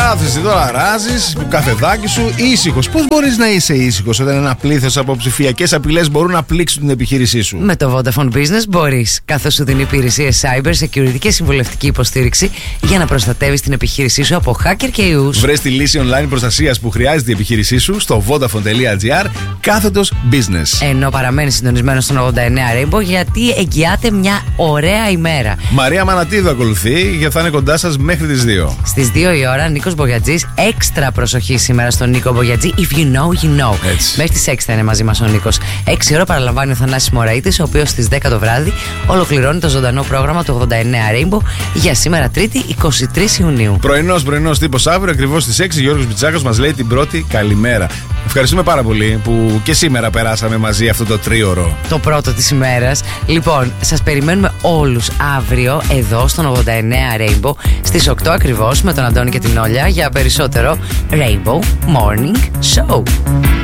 Κάθεσαι τώρα, ράζεις, καφεδάκι σου, ήσυχος. Πώς μπορείς να είσαι ήσυχος όταν ένα πλήθος από ψηφιακές απειλές μπορούν να πλήξουν την επιχείρησή σου? Με το Vodafone Business μπορείς, καθώς σου δίνει υπηρεσίες cyber security και συμβουλευτική υποστήριξη για να προστατεύεις την επιχείρησή σου από hacker και ιούς. Βρες τη λύση online προστασίας που χρειάζεται η επιχείρησή σου στο vodafone.gr/business. Ενώ παραμένει συντονισμένο στον 89 Rainbow, γιατί εγγυάται μια ωραία ημέρα. Μαρία Μανατίδου ακολουθεί και θα είναι κοντά σας μέχρι τις 2. Στις 2 η ώρα, Νίκος Μπογιατζής. Έξτρα προσοχή σήμερα στον Νίκο Μπογιατζή. If you know, you know. Έτσι. Μέχρι τις 6 θα είναι μαζί μας ο Νίκος. 6 ώρα παραλαμβάνει ο Θανάσης Μωραΐτης, ο οποίος στις 10 το βράδυ ολοκληρώνει το ζωντανό πρόγραμμα του 89 Rainbow για σήμερα, Τρίτη 23 Ιουνίου. Πρωινός τύπος αύριο, ακριβώς στις 6. Γιώργος Μπιτσάκος μας λέει την πρώτη καλημέρα. Ευχαριστούμε πάρα πολύ που και σήμερα περάσαμε μαζί αυτό το τρίωρο. Το πρώτο της ημέρας. Λοιπόν, σας περιμένουμε όλους αύριο εδώ στον 89 Rainbow στις 8 ακριβώς με τον Αντώνη και την Όλια για περισσότερο Rainbow Morning Show.